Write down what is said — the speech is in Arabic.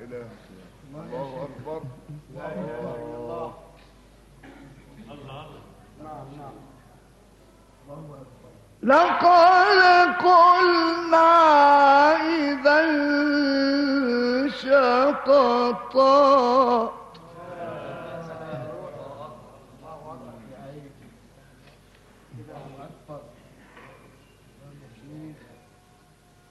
إله. الله أكبر. لا إله إلا الله. لقد قلنا إذا شططا